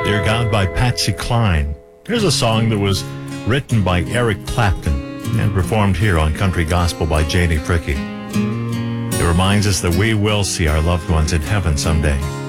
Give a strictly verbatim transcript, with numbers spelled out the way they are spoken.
Dear God by Patsy Cline. Here's a song that was written by Eric Clapton and performed here on Country Gospel by Janie Fricke. It reminds us that we will see our loved ones in heaven someday.